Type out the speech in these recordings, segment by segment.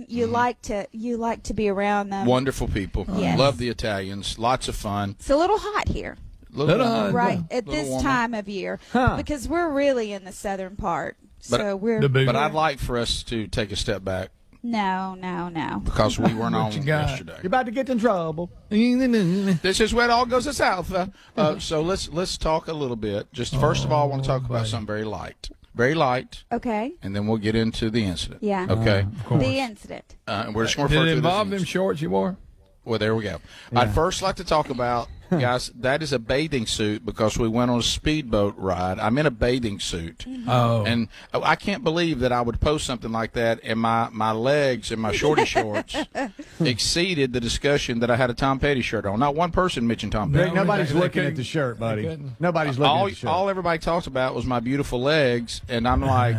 you like to be around them. Wonderful people. Yes. Love the Italians. Lots of fun. It's a little hot here. Little warmer. Right at Little this warmer. time of year, because we're really in the southern part. But- So we're But I'd like for us to take a step back no. because we weren't on yesterday. You're about to get in trouble. This is where it all goes south. So let's talk a little bit. Just first of all, I want to talk about something very light, Okay. and then we'll get into the incident. Yeah. Okay. The incident. And we're just going to refer Did to it it involve as them shorts you wore? Well, there we go. I'd first like to talk about, guys, that is a bathing suit because we went on a speedboat ride. I'm in a bathing suit. Oh. And I can't believe that I would post something like that and my legs and my shorty shorts exceeded the discussion that I had a Tom Petty shirt on. Not one person mentioned Tom Petty. Rick, nobody's they looking at couldn't- the shirt, buddy. couldn't. Nobody's looking at the shirt. All everybody talked about was my beautiful legs, and I'm like,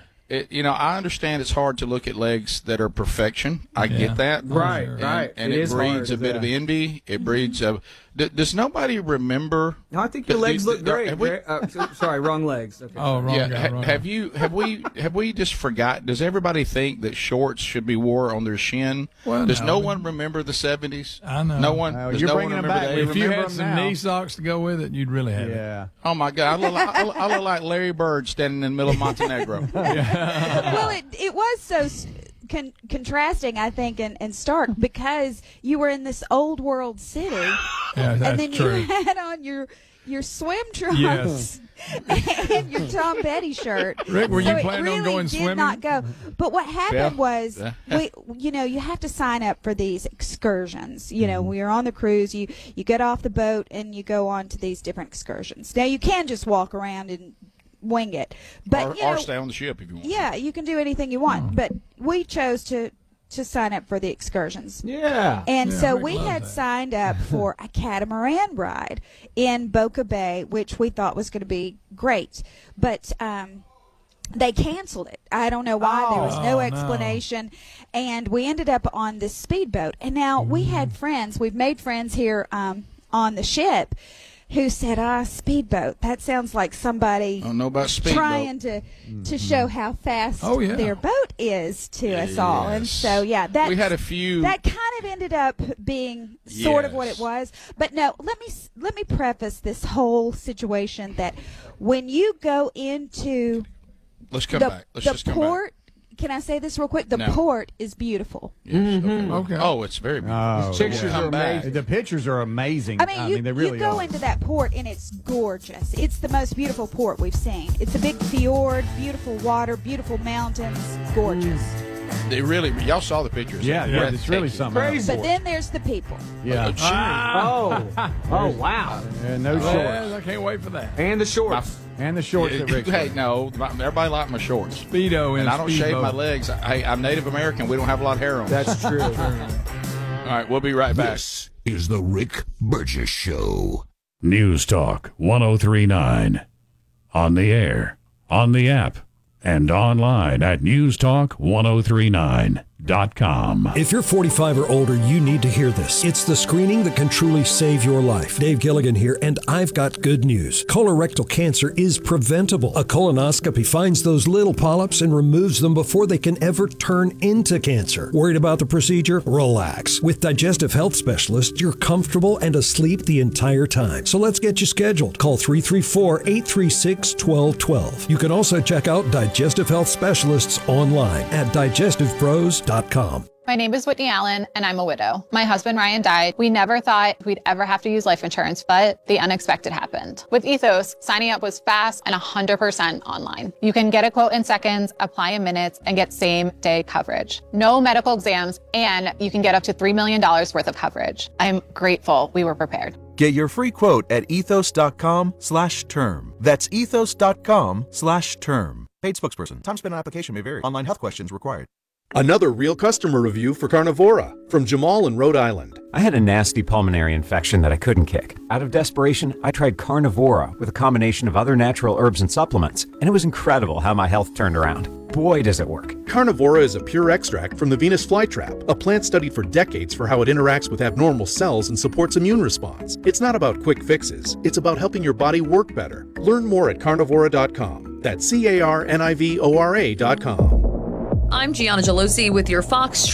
I understand it's hard to look at legs that are perfection. I get that. Right, And, right. And It it is breeds hard, a bit of yeah. envy. It breeds a. Does nobody remember? No, I think your legs look great. Have we- Sorry, wrong legs. Okay. Oh, wrong Yeah, guy, wrong guy. have we just forgot? Does everybody think that shorts should be wore on their shin? Well, does no. no one remember the 70s? I know. No one. Well, does you're no one bringing them remember back. the We If you remember had them some now. knee socks to go with it, you'd really have it. Yeah. Oh my God! I look like Larry Bird standing in the middle of Montenegro. Well, it was so contrasting, I think, and stark because you were in this old world city, Yeah, that's and then true. you had on your swim trunks Yes. and your Tom Petty shirt. Rick, were you So it planning on really going did swimming? Not go. But what happened was, Yeah. you have to sign up for these excursions. You Mm-hmm. know, when you're on the cruise, you get off the boat and you go on to these different excursions. Now you can just walk around and wing it, but or stay on the ship if you want. yeah, you can do anything you want. But we chose to sign up for the excursions. Yeah. And Yeah, so Rick we loves had that. signed up for a catamaran ride in Boca Bay, which we thought was going to be great. But they canceled it. I don't know why. There was no no. explanation. And we ended up on this speedboat. And now we had friends. We've made friends here on the ship who said, speedboat. That sounds like somebody I don't know about speedboat. trying to show how fast Oh, yeah. their boat is to us all. And Yes. so, yeah, that We had a few. that kind of ended up being sort of what it Yes. was. But no, let me preface this whole situation that when you go into Let's come the, back. Let's the just come port, can I say this real quick? The No. port is beautiful. back. Yes, okay. Okay. Oh, it's very beautiful. Oh, Pictures Come are back. amazing. The pictures are amazing. I mean, they really you go are. into that port and it's gorgeous. It's the most beautiful port we've seen. It's a big fjord, beautiful water, beautiful mountains, gorgeous. They really. Y'all saw the pictures. Yeah, They're it's really breathtaking. something. Crazy. But then there's the people. Yeah. Oh, wow. And no Well, shorts. I can't wait for that. And the shorts. And the shorts that Rick's Hey, wearing. no, everybody liked my shorts. Speedo And I don't shave my legs. I'm Native American. We don't have a lot of hair on. That's true. All right, we'll be right back. This is the Rick Burgess Show. News Talk 1039. On the air, on the app, and online at newstalk1039.com. If you're 45 or older, you need to hear this. It's the screening that can truly save your life. Dave Gilligan here, and I've got good news. Colorectal cancer is preventable. A colonoscopy finds those little polyps and removes them before they can ever turn into cancer. Worried about the procedure? Relax. With Digestive Health Specialists, you're comfortable and asleep the entire time. So let's get you scheduled. Call 334-836-1212. You can also check out Digestive Health Specialists online at digestivepros.com. My name is Whitney Allen, and I'm a widow. My husband, Ryan, died. We never thought we'd ever have to use life insurance, but the unexpected happened. With Ethos, signing up was fast and 100% online. You can get a quote in seconds, apply in minutes, and get same-day coverage. No medical exams, and you can get up to $3 million worth of coverage. I'm grateful we were prepared. Get your free quote at ethos.com/term. That's ethos.com/term. Paid spokesperson. Time spent on application may vary. Online health questions required. Another real customer review for Carnivora from Jamal in Rhode Island. I had a nasty pulmonary infection that I couldn't kick. Out of desperation, I tried Carnivora with a combination of other natural herbs and supplements, and it was incredible how my health turned around. Boy, does it work. Carnivora is a pure extract from the Venus flytrap, a plant studied for decades for how it interacts with abnormal cells and supports immune response. It's not about quick fixes. It's about helping your body work better. Learn more at carnivora.com. That's CARNIVORA.com. I'm Gianna Gelosi with your Fox